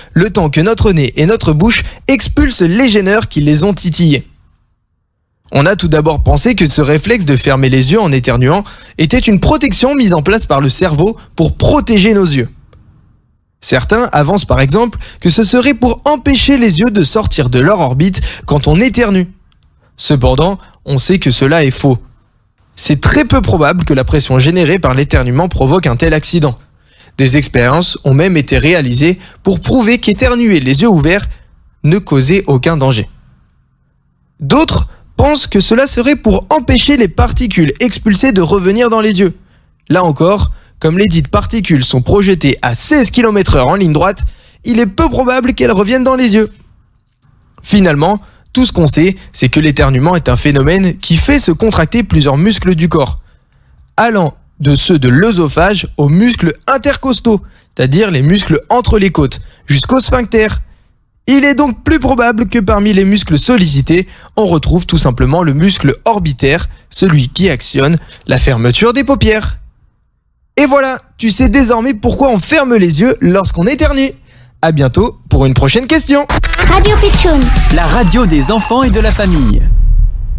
le temps que notre nez et notre bouche expulsent les gêneurs qui les ont titillés. On a tout d'abord pensé que ce réflexe de fermer les yeux en éternuant était une protection mise en place par le cerveau pour protéger nos yeux. Certains avancent par exemple que ce serait pour empêcher les yeux de sortir de leur orbite quand on éternue. Cependant, on sait que cela est faux. C'est très peu probable que la pression générée par l'éternuement provoque un tel accident. Des expériences ont même été réalisées pour prouver qu'éternuer les yeux ouverts ne causait aucun danger. D'autres pensent que cela serait pour empêcher les particules expulsées de revenir dans les yeux. Là encore, comme les dites particules sont projetées à 16 km/h en ligne droite, il est peu probable qu'elles reviennent dans les yeux. Finalement, tout ce qu'on sait, c'est que l'éternuement est un phénomène qui fait se contracter plusieurs muscles du corps, allant de ceux de l'œsophage aux muscles intercostaux, c'est-à-dire les muscles entre les côtes, jusqu'au sphincter. Il est donc plus probable que parmi les muscles sollicités, on retrouve tout simplement le muscle orbitaire, celui qui actionne la fermeture des paupières. Et voilà, tu sais désormais pourquoi on ferme les yeux lorsqu'on éternue. À bientôt pour une prochaine question. Radio Pitchoun, la radio des enfants et de la famille.